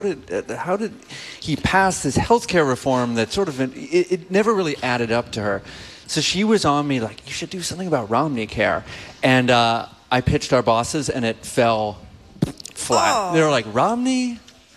how did he pass this healthcare reform that sort of it never really added up to her. So she was on me like, you should do something about Romney Care, and I pitched our bosses and it fell flat. They were like, Romney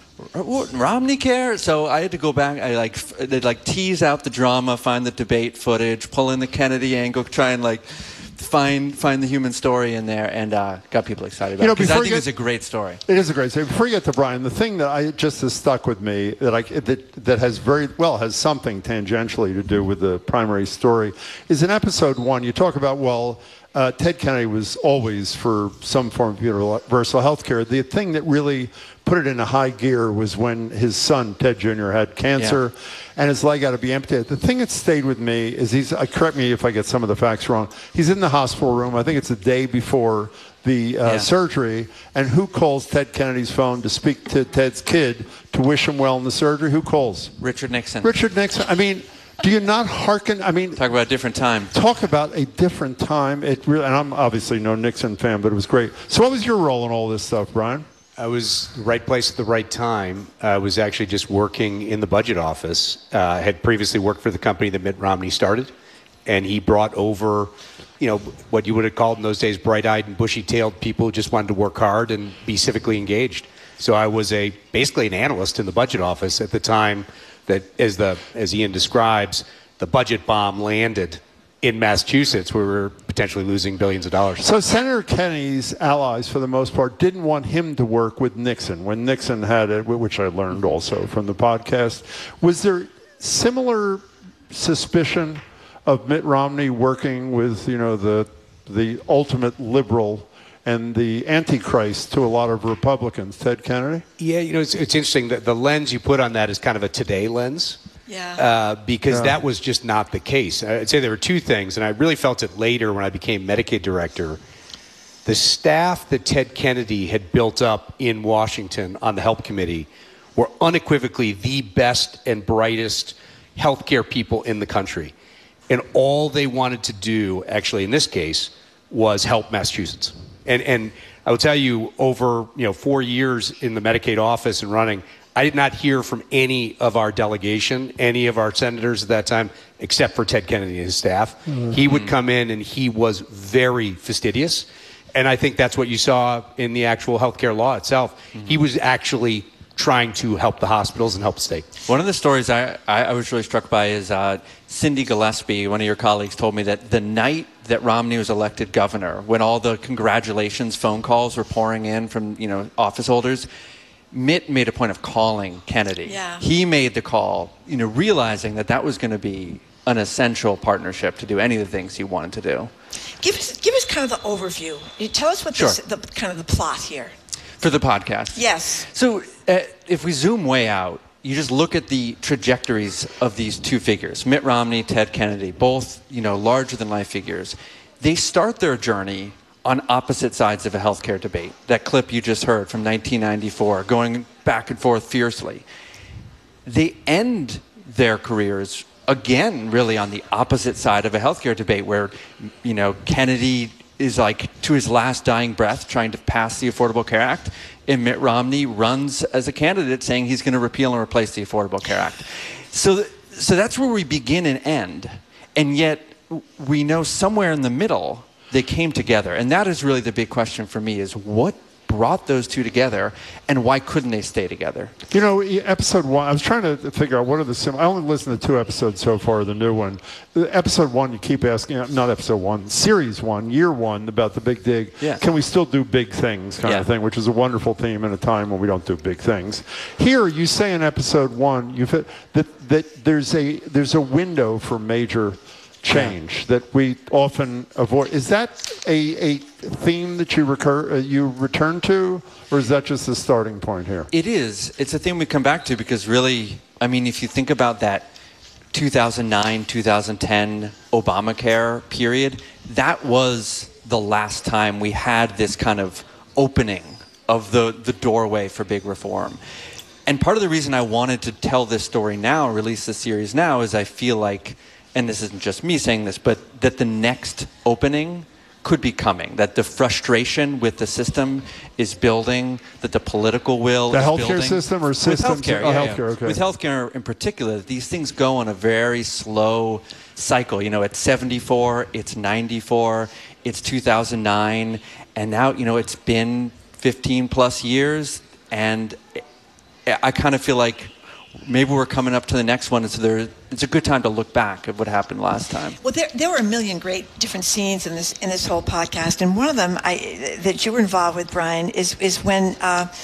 Care. So I had to go back. They'd tease out the drama, find the debate footage, pull in the Kennedy angle, try and find the human story in there, and got people excited about it. Because I think it's a great story. It is a great story. Before you get to Brian, the thing that just has stuck with me that has something tangentially to do with the primary story is in episode 1. You talk about Ted Kennedy was always for some form of universal health care. The thing that really put it in a high gear was when his son, Ted Jr., had cancer and his leg had to be amputated. The thing that stayed with me is correct me if I get some of the facts wrong, he's in the hospital room. I think it's the day before the surgery. And who calls Ted Kennedy's phone to speak to Ted's kid to wish him well in the surgery? Who calls? Richard Nixon. Richard Nixon. I mean, do you not hearken? I mean, talk about a different time. Talk about a different time. It really, and I'm obviously no Nixon fan, but it was great. So what was your role in all this stuff, Brian? I was the right place at the right time. I was actually just working in the budget office. Had previously worked for the company that Mitt Romney started, and he brought over, what you would have called in those days bright-eyed and bushy-tailed people who just wanted to work hard and be civically engaged. So I was basically an analyst in the budget office at the time that, as Ian describes, the budget bomb landed in Massachusetts, where we were potentially losing billions of dollars. So Senator Kennedy's allies, for the most part, didn't want him to work with Nixon. When Nixon had it, which I learned also from the podcast, was there similar suspicion of Mitt Romney working with, the ultimate liberal and the antichrist to a lot of Republicans, Ted Kennedy? Yeah, it's interesting that the lens you put on that is kind of a today lens. Yeah. Because that was just not the case. I'd say there were two things, and I really felt it later when I became Medicaid director. The staff that Ted Kennedy had built up in Washington on the Help Committee were unequivocally the best and brightest healthcare people in the country. And all they wanted to do, actually in this case, was help Massachusetts. And I will tell you, over 4 years in the Medicaid office and running, I did not hear from any of our delegation, any of our senators at that time, except for Ted Kennedy and his staff. Mm-hmm. He would come in and he was very fastidious. And I think that's what you saw in the actual healthcare law itself. Mm-hmm. He was actually trying to help the hospitals and help the state. One of the stories I was really struck by is Cindy Gillespie, one of your colleagues, told me that the night that Romney was elected governor, when all the congratulations phone calls were pouring in from office holders, Mitt made a point of calling Kennedy. Yeah. He made the call, realizing that was going to be an essential partnership to do any of the things he wanted to do. Give us kind of the overview. You tell us what the plot here. For the podcast. Yes. So if we zoom way out, you just look at the trajectories of these two figures, Mitt Romney, Ted Kennedy, both larger than life figures. They start their journey on opposite sides of a healthcare debate. That clip you just heard from 1994, going back and forth fiercely. They end their careers, again, really on the opposite side of a healthcare debate where, Kennedy is to his last dying breath trying to pass the Affordable Care Act, and Mitt Romney runs as a candidate saying he's going to repeal and replace the Affordable Care Act. So that's where we begin and end. And yet we know somewhere in the middle they came together. And that is really the big question for me, is what brought those two together and why couldn't they stay together? Episode 1, I was trying to figure out what are the I only listened to 2 episodes so far, the new one. Episode 1, you keep asking, not episode 1, series 1, year 1, about the big dig. Yeah. Can we still do big things kind of thing, which is a wonderful theme in a time when we don't do big things. Here, you say in episode 1 that there's a window for major change that we often avoid. Is that a theme that you return to, or is that just the starting point here? It is. It's a theme we come back to because really, if you think about that 2009, 2010 Obamacare period, that was the last time we had this kind of opening of the doorway for big reform. And part of the reason I wanted to tell this story now, release the series now, is I feel like, and this isn't just me saying this, but that the next opening could be coming, that the frustration with the system is building, that the political will the is healthcare building. system or systems? With healthcare, Healthcare, okay. With healthcare in particular, these things go on a very slow cycle. You know, it's 74, it's 94, it's 2009, and now, you know, it's been 15 plus years, and I kind of feel like maybe we're coming up to the next one, and so it's a good time to look back at what happened last time. Well, there were a million great different scenes in this whole podcast, and one of them that you were involved with, Brian, is when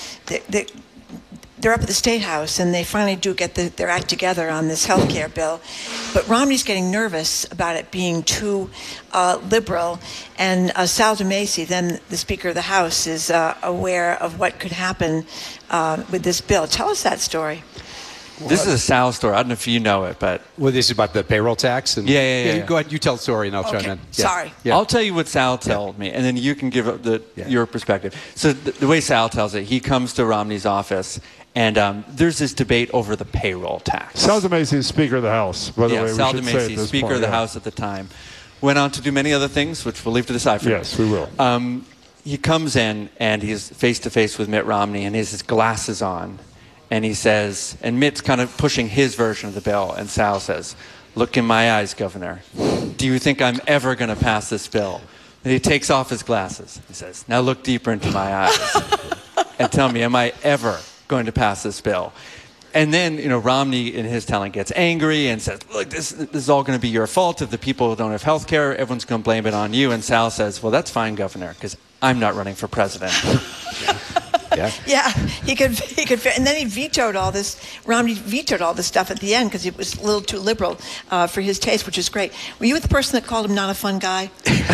they're up at the State House and they finally do get their act together on this health care bill, but Romney's getting nervous about it being too liberal, and Sal DeMacy, then the Speaker of the House, is aware of what could happen with this bill. Tell us that story. This is a Sal story. I don't know if you know it, but... Well, this is about the payroll tax? And Yeah. Go ahead, you tell the story, and I'll try and... Sorry. Yeah. I'll tell you what Sal told me, and then you can give up your perspective. So the way Sal tells it, he comes to Romney's office, and there's this debate over the payroll tax. Sal DeMacy is Speaker of the House, by the way. Sal we should say at DeMacy, this Speaker point, of the House at the time. Went on to do many other things, which we'll leave to the side for Yes, we will. He comes in, and he's face-to-face with Mitt Romney, and he has his glasses on. And he says, and Mitt's kind of pushing his version of the bill, and Sal says, "Look in my eyes, Governor. Do you think I'm ever going to pass this bill?" And he takes off his glasses. He says, "Now look deeper into my eyes and tell me, am I ever going to pass this bill?" And then, you know, Romney, in his telling, gets angry and says, "Look, this is all going to be your fault. If the people don't have health care, everyone's going to blame it on you." And Sal says, "Well, that's fine, Governor, because I'm not running for president." Yeah, he could, and then he vetoed all this. Romney vetoed all this stuff at the end because it was a little too liberal for his taste, which is great. Were you the person that called him not a fun guy?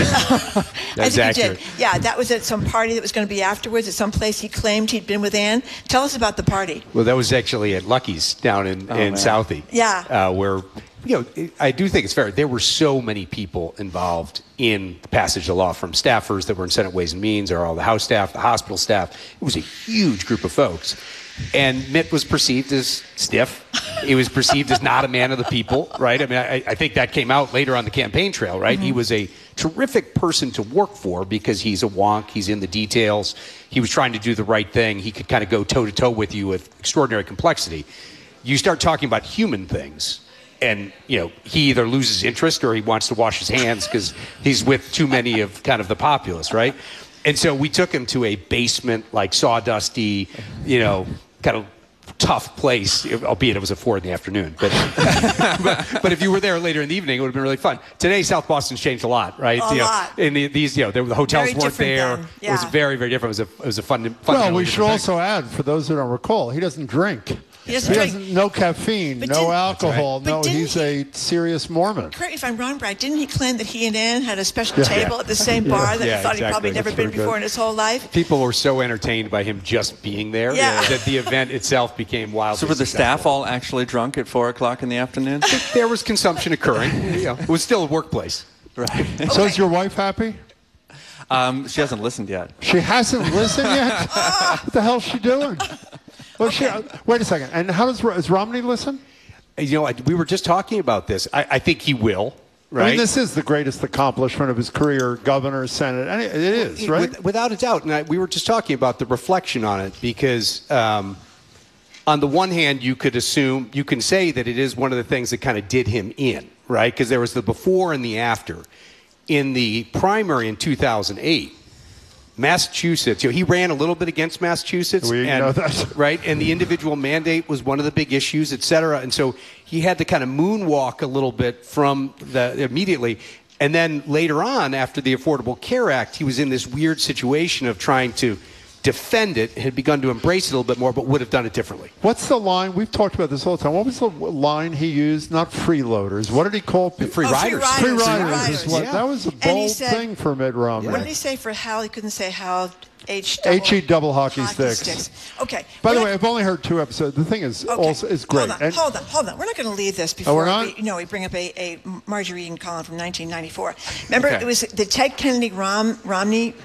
That's accurate. You did. Yeah, that was at some party that was going to be afterwards at some place he claimed he'd been with Ann. Tell us about the party. Well, that was actually at Lucky's down in Southie. Yeah. Where, you know, I do think it's fair. There were so many people involved in the passage of the law, from staffers that were in Senate Ways and Means, or all the House staff, the hospital staff. It was a huge group of folks. And Mitt was perceived as stiff. He was perceived as not a man of the people, right? I mean, I think that came out later on the campaign trail, right? Mm-hmm. He was a terrific person to work for because he's a wonk. He's in the details. He was trying to do the right thing. He could kind of go toe-to-toe with you with extraordinary complexity. You start talking about human things, and, you know, he either loses interest or he wants to wash his hands because he's with too many of kind of the populace, right? And so we took him to a basement, like sawdusty, you know, kind of tough place, albeit it was at 4 PM. But, but if you were there later in the evening, it would have been really fun. Today, South Boston's changed a lot, right? A lot. And the hotels Very weren't there. then. Yeah. It was very, very different. It was a fun. Well, we should also add, for those who don't recall, he doesn't drink. He doesn't drink. No caffeine, no alcohol. But No, he's a serious Mormon. Correct me if I'm wrong, Brad. Didn't he claim that he and Ann had a special table at the same bar that he thought he'd probably never been before in his whole life? People were so entertained by him just being there that the event itself became wildly So were the successful. staff all actually drunk at 4 o'clock in the afternoon? There was consumption occurring. You know, it was still a workplace. Right. So is your wife happy? She hasn't listened yet. She hasn't listened yet? What the hell's she doing? Well, wait a second. And how does Romney listen? You know, we were just talking about this. I think he will. Right? I mean, this is the greatest accomplishment of his career, governor, Senate. It is, right? Without a doubt. And we were just talking about the reflection on it because on the one hand, you can say that it is one of the things that kind of did him in, right? Because there was the before and the after. In the primary in 2008, Massachusetts, he ran a little bit against Massachusetts. We know that. Right? And the individual mandate was one of the big issues, et cetera. And so he had to kind of moonwalk a little bit from immediately. And then later on, after the Affordable Care Act, he was in this weird situation of trying to defend it, had begun to embrace it a little bit more, but would have done it differently. What's the line? We've talked about this all the time. What was the line he used? Not freeloaders. What did he call people? Free riders. Free riders. Yeah. That was a bold thing for Mitt Romney. What did he say for Hal? He couldn't say Hal. H-E double hockey sticks. Okay. By the way, I've only heard 2 episodes. The thing is also is great. Hold on. We're not going to leave this before we bring up a Marjorie Eaton column from 1994. Remember, it was the Ted Kennedy Romney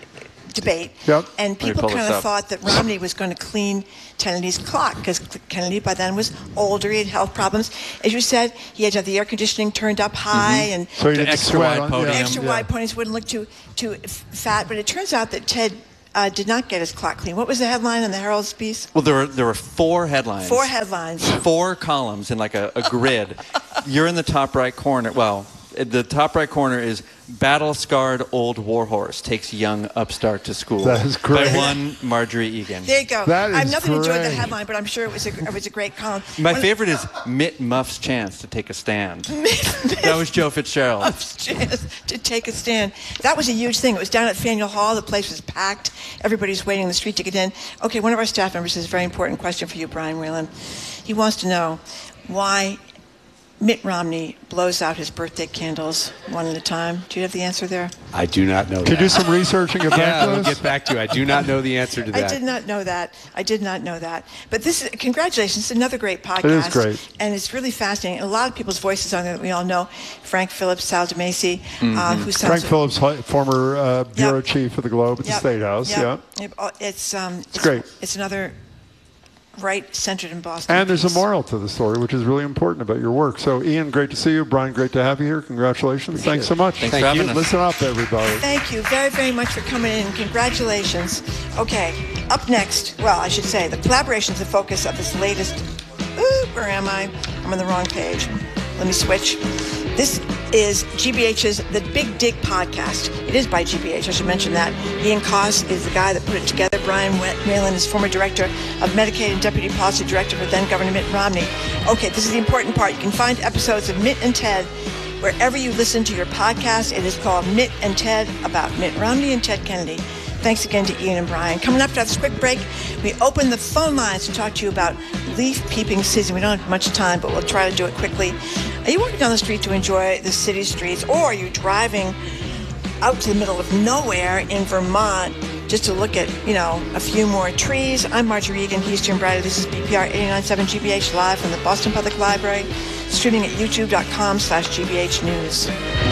debate. Yep. And people pull this kind of up. thought that Romney was going to clean Kennedy's clock because Kennedy by then was older, he had health problems. As you said, he had to have the air conditioning turned up high and So he The didn't extra sweat wide on- podium. yeah. extra wide ponies wouldn't look too fat. But it turns out that Ted did not get his clock clean. What was the headline in the Herald's piece? Well, there were 4 headlines. 4 headlines. 4 columns in like a grid. You're in the top right corner. Well, the top right corner is battle-scarred old warhorse takes young upstart to school. That is great. By one Marjorie Egan. There you go. That I've is nothing enjoyed the great. headline, but I'm sure it was a great column. My One- favorite is Mitt Muff's chance to take a stand. That was Joe Fitzgerald. chance to take a stand. That was a huge thing. It was down at Faneuil Hall. The place was packed. Everybody's waiting in the street to get in. Okay, one of our staff members has a very important question for you, Brian Whalen. He wants to know why Mitt Romney blows out his birthday candles one at a time. Do you have the answer there? I do not know Can you that. do some research and get back Yeah, to we'll us? get back to you. I do not know the answer to that. I did not know that. I did not know that. But this is, congratulations, it's another great podcast. It is great. And it's really fascinating. And a lot of people's voices on there that we all know. Frank Phillips, Sal DeMacy, who sounds... Frank Phillips, former bureau Yep. chief of the Globe at the Yep. State House. Yep. Yeah. It's great. It's another right-centered in Boston. And there's a piece. moral to the story, which is really important about your work. So, Ian, great to see you. Brian, great to have you here. Congratulations. Thanks so much. Thanks for having us. Listen up, everybody. Thank you very, very much for coming in. Congratulations. Okay, up next, well, I should say, the collaboration is the focus of this latest... Ooh, where am I? I'm on the wrong page. Let me switch. This is GBH's The Big Dig podcast. It is by GBH, I should mention that. Ian Koss is the guy that put it together. Brian Whalen is former director of Medicaid and deputy policy director for then Governor Mitt Romney. Okay, this is the important part. You can find episodes of Mitt and Ted wherever you listen to your podcast. It is called Mitt and Ted, about Mitt Romney and Ted Kennedy. Thanks again to Ian and Brian. Coming up after this quick break, we open the phone lines to talk to you about leaf peeping season. We don't have much time, but we'll try to do it quickly. Are you walking down the street to enjoy the city streets, or are you driving out to the middle of nowhere in Vermont just to look at, a few more trees? I'm Marjorie Egan. He's Jim Bradley. This is BPR 89.7 GBH live from the Boston Public Library, streaming at youtube.com/GBH News.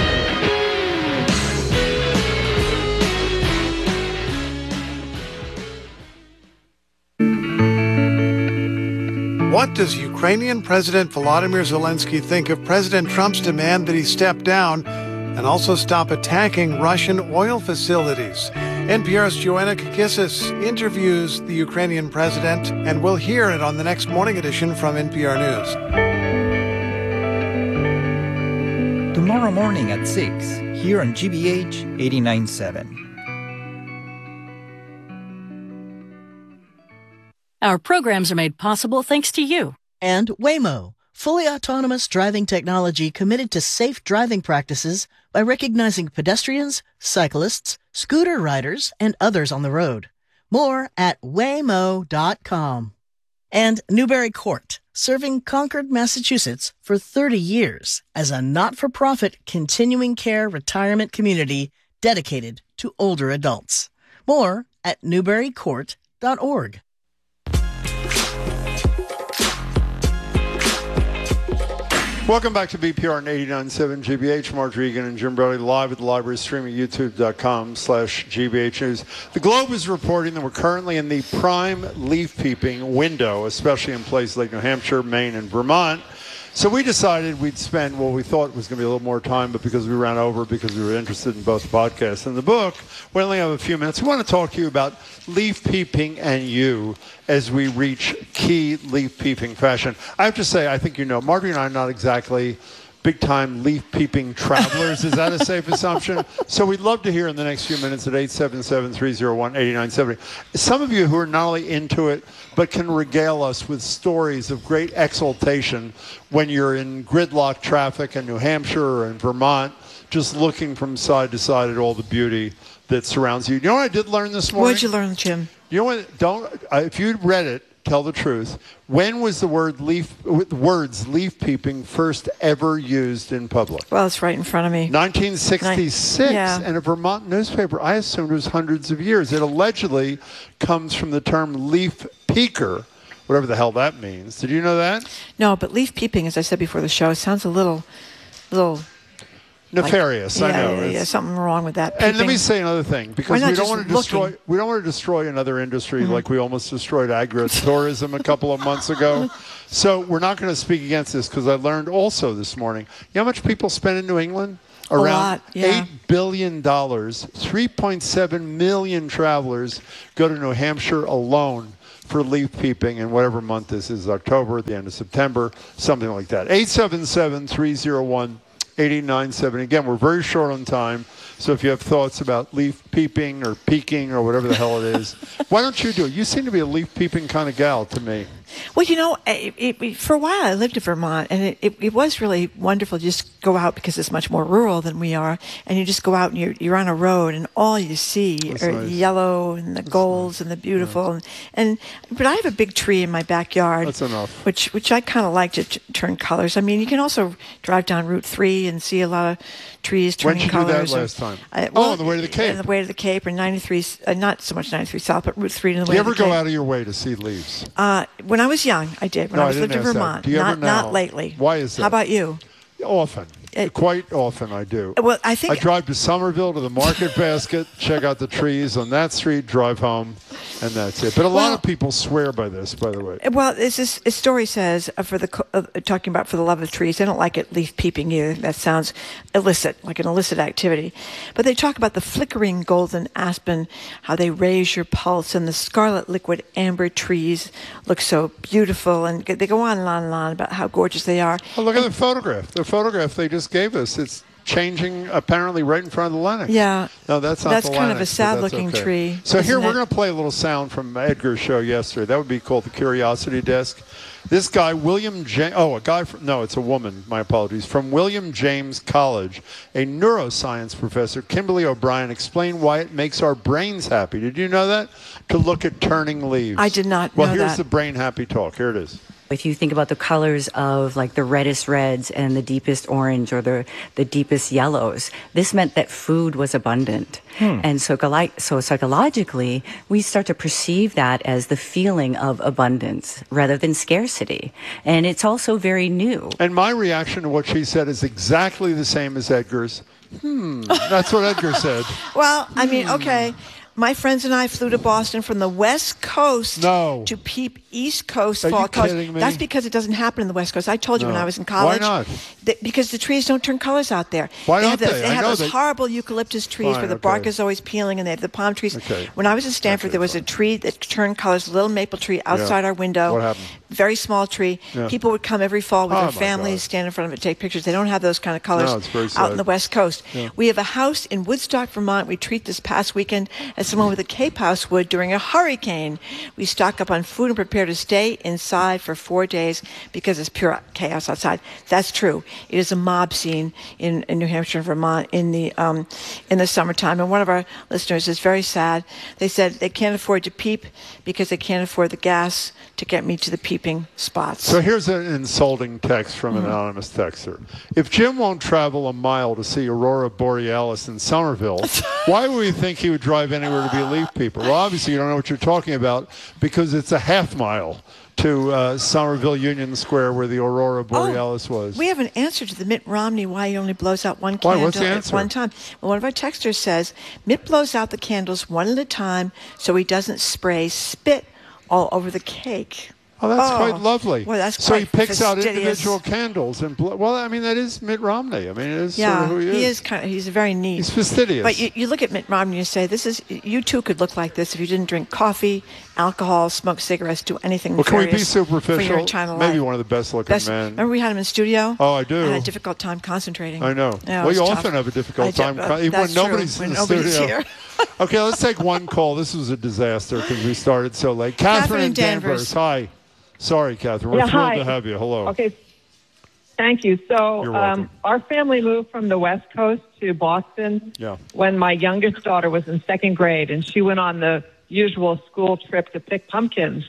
What does Ukrainian President Volodymyr Zelensky think of President Trump's demand that he step down and also stop attacking Russian oil facilities? NPR's Joanna Kakissis interviews the Ukrainian president, and we'll hear it on the next morning edition from NPR News. Tomorrow morning at 6, here on GBH 89.7. Our programs are made possible thanks to you. And Waymo, fully autonomous driving technology committed to safe driving practices by recognizing pedestrians, cyclists, scooter riders, and others on the road. More at waymo.com. And Newbury Court, serving Concord, Massachusetts for 30 years as a not-for-profit continuing care retirement community dedicated to older adults. More at newburycourt.org. Welcome back to BPR 89.7 GBH. Marjorie Egan and Jim Bradley live at the library, streaming youtube.com/GBH News. The Globe is reporting that we're currently in the prime leaf peeping window, especially in places like New Hampshire, Maine, and Vermont. So we decided we'd spend what we thought was going to be a little more time, but because we ran over, because we were interested in both the podcast and the book, we only have a few minutes. We want to talk to you about leaf peeping and you as we reach key leaf peeping fashion. I have to say, I think Marjorie and I are not exactly big-time leaf-peeping travelers. Is that a safe assumption? So we'd love to hear in the next few minutes at 877-301-8970. Some of you who are not only into it, but can regale us with stories of great exultation when you're in gridlock traffic in New Hampshire or in Vermont, just looking from side to side at all the beauty that surrounds you. You know what I did learn this morning? What did you learn, Jim? You know what? If you read it, tell the truth. When was the words leaf peeping first ever used in public? Well, it's right in front of me. 1966, Yeah. in a Vermont newspaper. I assumed it was hundreds of years. It allegedly comes from the term leaf peeker, whatever the hell that means. Did you know that? No, but leaf peeping, as I said before the show, sounds a little Nefarious, I know. Yeah, something wrong with that. And let me say another thing, because we don't want to destroy another industry like we almost destroyed agritourism a couple of months ago. So we're not going to speak against this, because I learned also this morning, you know how much people spend in New England? Around $8 billion. 3.7 million travelers go to New Hampshire alone for leaf peeping in whatever month this is, October, the end of September, something like that. 877-301-8897. Again, we're very short on time, so if you have thoughts about leaf peeping or peeking or whatever the hell it is, why don't you do it? You seem to be a leaf peeping kind of gal to me. Well, you know, for a while I lived in Vermont, and it was really wonderful to just go out, because it's much more rural than we are, and you just go out and you're on a road, and all you see are the yellow and the golds and the beautiful. Yeah. But I have a big tree in my backyard. That's enough. Which I kind of like to turn colors. I mean, you can also drive down Route 3 and see a lot of trees turning colors. When did you do that last time? On the way to the Cape. On the way to the Cape, or 93, not so much 93 South, but Route 3 to the way to the Cape. Do you ever go out of your way to see leaves? When I was young, I did. When I lived in Vermont. Do you ever now? Not lately. Why is that? How about you? Often. Quite often I do. Well, I drive to Somerville to the Market Basket, check out the trees on that street, drive home, and that's it. But a lot of people swear by this, by the way. Well, this story says, talking about for the love of the trees, they don't like it leaf peeping either. That sounds illicit, like an illicit activity. But they talk about the flickering golden aspen, how they raise your pulse, and the scarlet liquid amber trees look so beautiful. And they go on and on and on about how gorgeous they are. Oh, look at the photograph. The photograph they just gave us. It's changing apparently right in front of the Lennox. Yeah. No, that's not the Lennox. That's kind of a sad-looking tree. So here we're going to play a little sound from Edgar's show yesterday. That would be called the Curiosity Desk. This guy, William James, it's a woman, my apologies, from William James College, a neuroscience professor, Kimberly O'Brien, explained why it makes our brains happy. Did you know that? To look at turning leaves. I did not know that. Well, here's the brain happy talk. Here it is. If you think about the colors of like the reddest reds and the deepest orange or the deepest yellows, this meant that food was abundant. And so psychologically, we start to perceive that as the feeling of abundance rather than scarcity. And it's also very new. And my reaction to what she said is exactly the same as Edgar's. That's what Edgar said. Well, I mean, okay. My friends and I flew to Boston from the West Coast to peep East Coast fall colors. Kidding me? That's because it doesn't happen in the West Coast. I told you when I was in college. Why not? Because the trees don't turn colors out there. Why don't they? They have those horrible eucalyptus trees where the bark is always peeling, and they have the palm trees. When I was in Stanford, there was a tree that turned colors, a little maple tree outside our window. What happened? Very small tree. People would come every fall with their families, stand in front of it, take pictures. They don't have those kind of colors out in the West Coast. We have a house in Woodstock, Vermont. We treat this past weekend as someone with a Cape House would during a hurricane. We stock up on food and prepare to stay inside for 4 days because it's pure chaos outside. That's true. It is a mob scene in New Hampshire and Vermont in the summertime. And one of our listeners is very sad. They said they can't afford to peep because they can't afford the gas to get me to the peeping spots. So here's an insulting text from an anonymous texter. If Jim won't travel a mile to see Aurora Borealis in Somerville, why would we think he would drive anywhere to be a leaf peeper? Well, obviously you don't know what you're talking about because it's a half mile to Somerville Union Square where the Aurora Borealis was. We have an answer to the Mitt Romney why he only blows out one candle What's the answer? at one time. Well, one of our texters says Mitt blows out the candles one at a time so he doesn't spray spit all over the cake. Oh, that's quite lovely. Well, that's so quite he picks out fastidious. individual candles and well, I mean that is Mitt Romney. I mean it is yeah, sort of who he is. He's very neat. He's fastidious. But you look at Mitt Romney and you say, you too could look like this if you didn't drink coffee, alcohol, smoke cigarettes, do anything well, can we be for superficial? your entire life. Maybe one of the best looking men. Remember we had him in studio? Oh, I do. I had a difficult time concentrating. I know. Yeah, well, you tough. often have a difficult time, even when nobody's in the nobody's studio. Here. Okay, let's take one call. This was a disaster because we started so late. Catherine in Danvers. Hi. Sorry, Catherine. We're thrilled to have you. Hello. Okay. Thank you. So our family moved from the West Coast to Boston when my youngest daughter was in second grade, and she went on the usual school trip to pick pumpkins.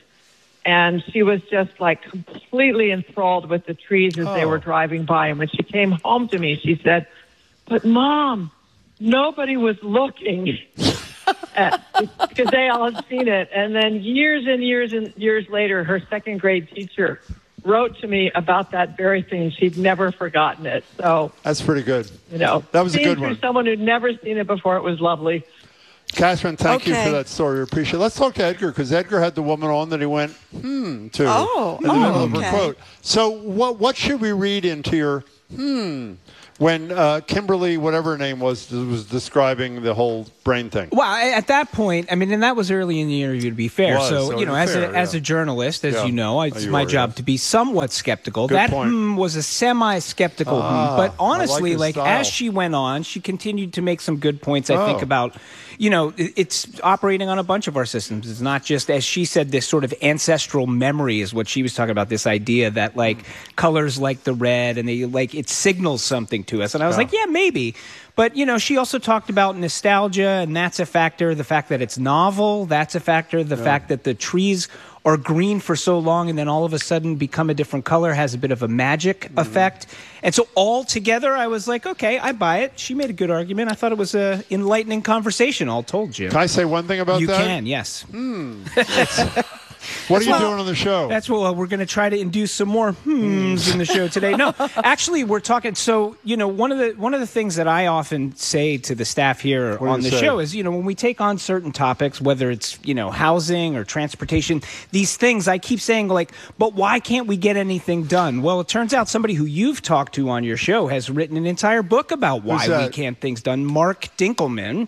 And she was just like completely enthralled with the trees as they were driving by. And when she came home to me, she said, "But Mom, nobody was looking." Because they all had seen it. And then years and years and years later, her second grade teacher wrote to me about that very thing. She'd never forgotten it. So that's pretty good. That was a good one. Someone who'd never seen it before, it was lovely. Catherine, thank you for that story. We appreciate it. Let's talk to Edgar, because Edgar had the woman on that he went, to in the middle of her quote. So what should we read into your when Kimberly, whatever her name was describing the whole brain thing? Well, at that point, I mean, and that was early in the interview, to be fair. As a journalist, as you know, it's my job to be somewhat skeptical. Good that point. Was a semi-skeptical but honestly, as she went on, she continued to make some good points, I think, about, it's operating on a bunch of our systems. It's not just, as she said, this sort of ancestral memory is what she was talking about, this idea that, colors like the red, and it signals something to us. And I was like, yeah, maybe. But, she also talked about nostalgia, and that's a factor. The fact that it's novel, that's a factor. The fact that the trees are green for so long and then all of a sudden become a different color has a bit of a magic effect. And so all together, I was like, okay, I buy it. She made a good argument. I thought it was an enlightening conversation, all told, Jim. Can I say one thing about that? You can, yes. What are you doing on the show? That's what we're going to try to induce some more in the show today. No, actually, we're talking. So, one of the things that I often say to the staff here on the show is, when we take on certain topics, whether it's housing or transportation, these things I keep saying but why can't we get anything done? Well, it turns out somebody who you've talked to on your show has written an entire book about why we can't things done. Mark Dunkelman.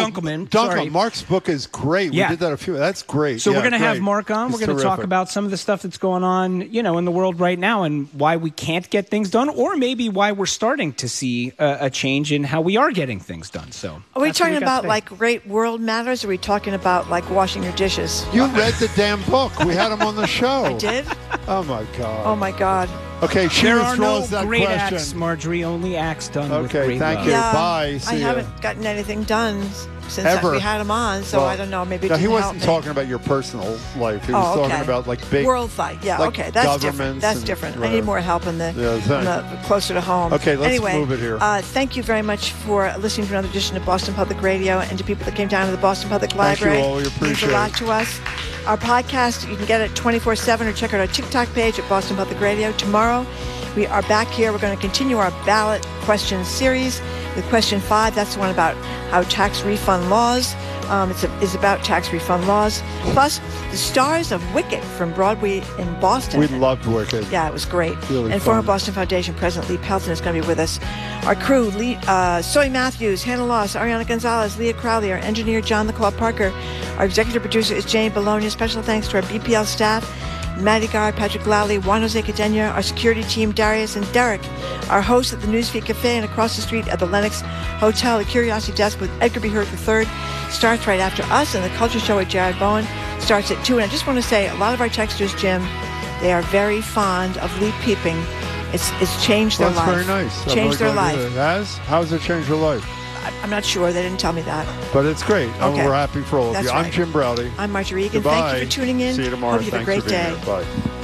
Sorry. Mark's book is great. We did that That's great. So we're going to have Mark on. We're going to talk about some of the stuff that's going on, in the world right now, and why we can't get things done, or maybe why we're starting to see a change in how we are getting things done. So, are we talking about great world matters? Or are we talking about washing your dishes? You read the damn book. We had him on the show. I did. Oh my God. Oh my God. Okay, there are no that great question. acts, Marjorie. Only acts done with great thank love. you. Yeah, Bye. See I ya. haven't gotten anything done since Ever. we had him on, so I don't know. Maybe it he didn't wasn't help me. talking about your personal life. He was talking about big world fight. Yeah, okay, that's different. That's different. I need more help in the closer to home. Okay, let's anyway, move it here. Thank you very much for listening to another edition of Boston Public Radio, and to people that came down to the Boston Public Library. Thank you all. We appreciate it. Means a lot to us. Our podcast, you can get it 24/7, or check out our TikTok page at Boston Public Radio. Tomorrow, we are back here. We're going to continue our ballot question series with question 5. That's the one about how tax refund laws. It's about tax refund laws. Plus, the stars of Wicked from Broadway in Boston. We loved Wicked. Yeah, it was great. Really and former Boston Foundation President Lee Pelton is going to be with us. Our crew, Soy Matthews, Hannah Loss, Ariana Gonzalez, Leah Crowley, our engineer, John the Claw Parker. Our executive producer is Jane Bologna. Special thanks to our BPL staff, Maddie Gar, Patrick Lowley, Juan Jose Cadena, our security team, Darius and Derek, our host at the Newsfeed Cafe, and across the street at the Lenox Hotel, the Curiosity Desk with Edgar B. Hurt III starts right after us, and the Culture Show with Jared Bowen starts at 2. And I just want to say, a lot of our texters, Jim, they are very fond of Leap Peeping. It's changed their life. That's very nice. Changed their life. It has? How has it changed your life? I'm not sure. They didn't tell me that. But it's great. Okay. We're happy for all of you. Right. I'm Jim Browdy. I'm Marjorie Egan. Goodbye. Thank you for tuning in. See you tomorrow. Hope you have a Thanks great for being day. here. Bye.